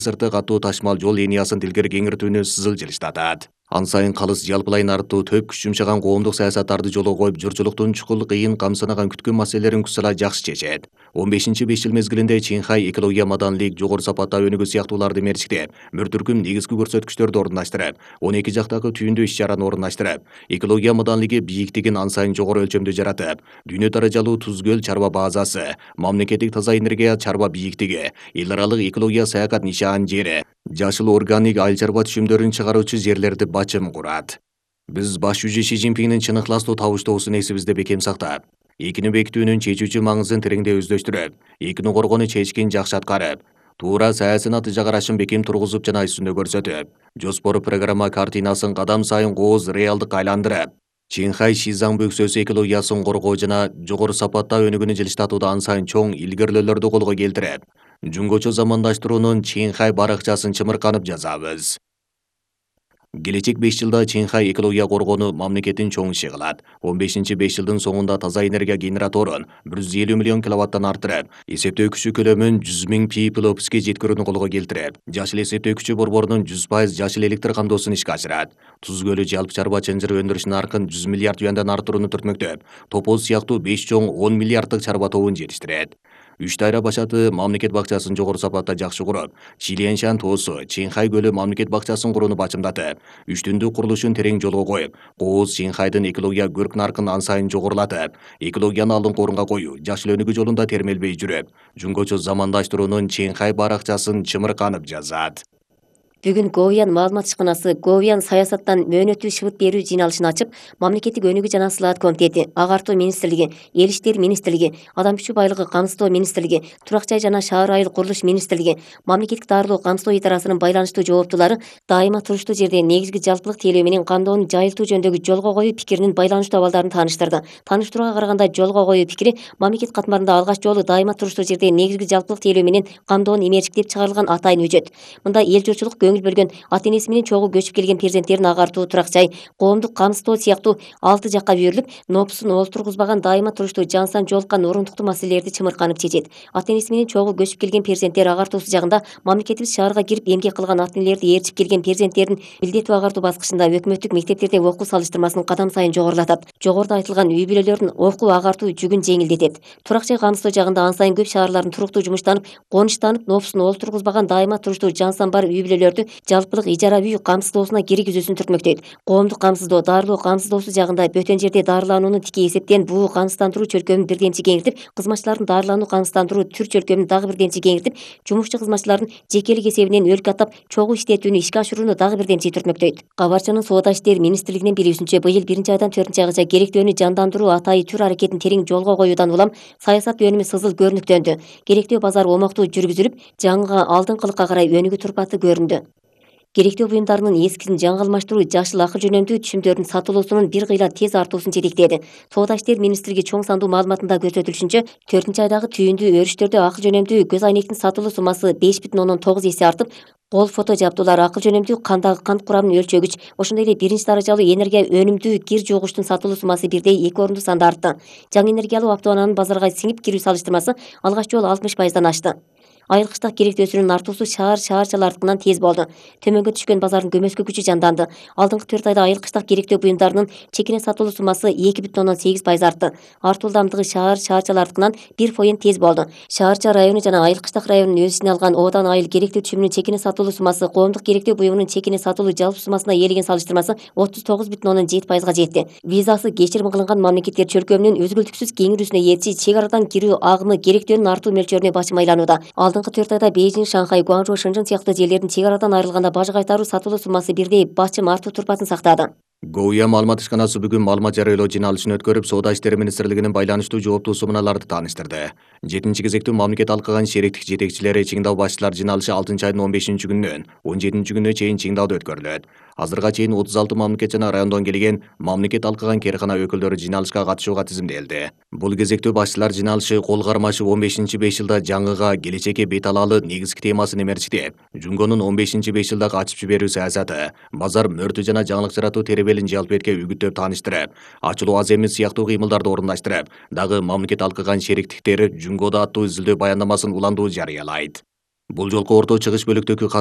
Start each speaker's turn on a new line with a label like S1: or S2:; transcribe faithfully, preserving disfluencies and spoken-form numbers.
S1: сырты катуу ташмал жол линиясын тилгери кеңиртүүнү сызыл жылыштатат. Ан сайын калыс жалпылай нарттуу төп күч жумшаган коомдук саясаттарды жолго коюп, журчулуктун чукул кыйын камсынаган күткөн маселелерин кусала жакшы чечет. он бешинчи беш жыл мезгилинде Чинхай экология маданилик, жогору сапатта өнүгүү сыяктууларды мерчиктеп, бір түркүм негизги көрсөткүчтөрдү орундаштырып, он эки жактагы түйүндүү иш-чараны орундаштырып, экология маданилиги бийиктигин ан сайын жогору өлчөмдө жаратып, дүйнө даражалуу Туз көл чарба базасы, мамлекеттик таза энергия чарба бийиктиги, эл аралык экология саякат нишан жери, жашыл органик айыл чарба түшүмдөрүн чыгаруучу жерлерди бачым курат. Биз баш жүзү Ши Цзиньпиндин чын ыхластуу табыштоосун эсибизде бекем сактап, экини бекитүүнүн чечүүчү маңызын тереңдей өздөштүрүп, экини коргоону чечкин жакшы аткарып, туура саясий натыйжа карашын бекем тургузуп жана үстүндө көрсөтүп, жоспор программа картинасын кадам сайын кооз реалдыкка айландырып, Чинхай Шизаң бөксөсү экологиясын коргоо жана жогору сапатта өнүгүүнү жылыштатууда ан сайын чоң илгерилөөлөрдү колго келтирип, жумгочу замандаштыруунун Чинхай баракчасын чымырканып жазабыз. Келечек беш жылда Чинхай экология коргоону мамлекеттин чоң иши кылат. он бешинчи беш жылдын соңунда таза энергия генераторун бир жүз элүү миллион киловаттан арттырып, эсептөө күчү көлөмүн жүз миң пиплопске жеткирүүнү колго келтирип, жашыл эсептөө күчү борборунун жүз пайыз жашыл электр камдоосун ишке ашырат. Туз көлү жалпы чарба чынжыр өндүрүш наркын жүз миллиард юандан арттырууну түртмөктөп, Топоз сыяктуу беш чоң он миллиарддык чарба тобун жетиштирет. Үч дайра башаты мамлекет бакчасын жогору сапатта жакшы куруп, Чилиэншан тоосу, Чинхай көлү мамлекет бакчасын курууну бачымдатып, үчтүндүү курулушун терең жолго коюп, кооз Чинхайдын экология көрк наркын ан сайын жогорулатып, экологияны алдыңкы орунга коюу, жашыл өнүгүү жолунда термелбей жүрүп, жумгочу замандаштыруунун Чинхай баракчасын чымырканып жазат.
S2: Бүгүн Говьян маалымат ишканасы Говьян саясаттан мөөнөтү шыбыт берүү жыйналышын ачып, мамлекеттик өнүгүү жана сылаат комитети, агартуу министрлиги, эл иштери министрлиги, адам күчү байлыгы камсыздоо министрлиги, турак жай жана шаар айыл курулуш министрлиги, мамлекеттик дарылоо камсыздоо идарасынын байланыштуу жооптуулары дайыма туруштуу жерде негизги жалпылык тейлөө менен камдоону жайылтуу жөнүндөгү жолго коюу пикиринин байланыштуу абалдарын тааныштырды. Тааныштырууга караганда, жолго коюу пикири мамлекет катмарында алгач жолу дайыма туруштуу жерде негизги жалпылык тейлөө менен камдоону имерчиктеп чыгарылган атайын үжөт. Мында эл журтчулук көңүл бөлгөн, ата энеси менен чогуу көчүп келген перзенттерин агартуу, турак жай, коомдук камсыздоо сыяктуу алты жакка бөлүп, нопусун олтургузбаган дайыма туруштуу жансам жолуккан орундуктуу маселелерди чымырканып чечет. Ата энеси менен чогуу көчүп келген перзенттер агартуусу жагында мамлекетибиз шаарга кирип эмгек кылган ата энелерди ээрчип келген перзенттерин милдеттүү агартуу баскычында өкмөттүк мектептерде окуу салыштырмасын кадам сайын жогорулатат. Жогоруда айтылган үй бүлөлөрдүн окуу агартуу жүгүн жеңилдетет. Турак жай камсыздоо жагында ан сайын көп шаарлардын туруктуу жумуштанып, конуштанып, нопусун олтургузбаган дайыма туруштуу жансам бар үй бүлөлөрдү жалпылык ижара үй камсыздоосуна киргизүүсүн түртмөктөйт. Коомдук камсыздоо, дарылоо камсыздоосу жагында бөтөн жерде дарыланууну тикей эсептен буу камсыздандыруу чөлкөмүн бирдемчи кеңиртип, кызматчылардын дарылануу камсыздандыруу түр чөлкөмүн дагы бирдемчи кеңиртип, жумушчу кызматчылардын жекелик эсебинен өлкө атап чогуу иштетүүнү ишке ашырууну дагы бирдемчи түртмөктөйт. Кабарчынын Соода иштери министрлигинин билүүсүнчө, быйыл биринчи айдан төртүнчү айгаcha керектөөнү жандандыруу атайы түр аракетин терең жолго коюудан улам саясат өнүмү сызыл көрүнүктөндү. Керектөө базар омоктуу жүргүзүлүп, жаңыга алдыңкылыкка карай өнүгүү турпаты көрүндү. Керектөө буюмдарынын эскисин жаңы алмаштыруу жашыл акы жөнөмдүү түшүмдөрдүн сатылуусунун бир кыйла тез артуусун жетектеди. Соода иштери министрлиги чоң сандуу маалыматында көрсөтүлүшүнчө, төртүнчү айдагы түйүндүү өрүштөрдө акы жөнөмдүү көз айнектин сатылуу суммасы беш бүтүн ондон тогуз эсе артып, кол фото жабдуулар, акы жөнөмдүү кандагы кант курамын өлчөгүч, ошондой эле биринчи даражалуу энергия өнүмдүү кир жуугучтун сатылуу суммасы бирдей эки орунду санда артты. Жаңы энергиялуу автоунаанын базарга сиңип кирүү салыштырмасы алгач жолу алтымыш пайыздан ашты. Айыл кыштак керектөөсүнүн артуусу шаар шаарчалардыкынан тез болду. Төмөнгө түшкөн базардын көмөскө күчү жанданды. Алдыңкы төрт айда айыл кыштак керектөө буюмдарынын чекине сатылуу суммасы эки бүтүн ондон сегиз пайыз артты. Артуу ылдамдыгы шаар шаарчалардыкынан бир фоен тез болду. Шаарча району жана айыл кыштак районун өз ичине алган Оодан айыл керектөө түшүмүнүн чекине сатылуу суммасы коомдук керектөө буюмунун чекине сатылуу жалпы суммасына ээлеген салыштырмасы отуз тогуз бүтүн ондон жети пайызга жетти. Визасы кечирим кылынган мамлекеттер чөлкөмүнүн үзгүлтүксүз кеңирүүсүнө ээрчи чек арадан кирүү агымы керектөөнүн артуу мөлчөрүнө бачым айланууда. Алдыңкы төрт айда Бейжиң, Шанхай, Гуанчжоу, Шэньчжэн сыяктуу жерлердин чек арадан айрылганда бажы кайтаруу сатылуу суммасы бирдей бачым артуу турпатын сактады.
S1: Говьян маалымат ишканасы бүгүн маалымат жарыялоо жыйналышын өткөрүп, Соода иштери министрлигинин байланыштуу жооптуу суммаларды тааныштырды. жетинчи кезектүү мамлекет алкаган шериктик жетекчилери Чиңдау башчылар жыйналышы алтынчы айдын он бешинчи күнүнөн он жетинчи күнүнө чейин Чиңдауда өткөрүлөт. Азырга чейин отуз алты мамлекет жана райондон келген мамлекет алкаган кээркана өкүлдөрү жыйналышка катышууга тизимделди. Бул кезектүү башчылар жыйналышы кол кармашы он бешинчи беш жылда жаңыга келечекке бет алалы негизги темасын эмерчиктеп, Жунгонун он бешинчи беш жылдагы ачып жиберүү саясаты, базар мөртү жана жаңылык жаратуу теребелин жалпыетке үгүттөп тааныштырып, ачылуу аз эмес сыяктуу кыймылдарды орундаштырып, дагы мамлекет алкаган шериктиктери Жунгода аттуу изилдөө баяндамасын уландуу жарыялайт. Бул жолку орто чыгыш бөлүктөгү